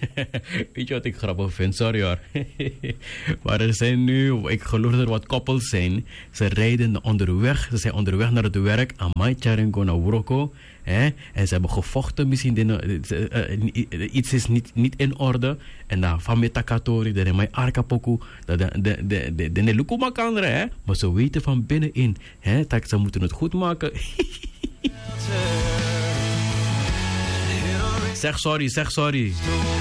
Weet je wat ik grappig vind? Sorry hoor. Maar er zijn nu, ik geloof dat er wat koppels zijn. Ze rijden onderweg, ze zijn onderweg naar het werk. Amai, Charingo naar Wroko. En ze hebben gevochten, misschien iets is niet in orde. En dan van met Takatori, dan mijn Arkapoku, de Nelukuma kan er, maar ze weten van binnenin, dat ze moeten het goed maken. Zeg sorry.